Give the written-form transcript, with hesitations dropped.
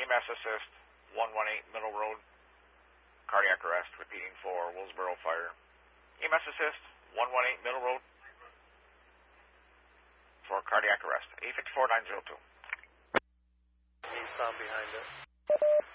EMS assist, 118 Middle Road, cardiac arrest, repeating for Willsboro Fire. EMS assist, 118 Middle Road, for cardiac arrest, 854-902. He's found behind us.